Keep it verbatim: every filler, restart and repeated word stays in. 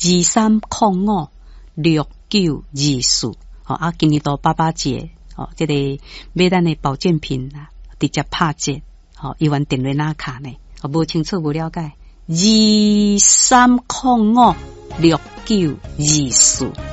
二三零五六九二四。好啊，今年到爸爸节，哦，这个买咱的保健品啊，直接拍折，好，一万电话那卡呢，我无清楚无了解，二三零五六九二四。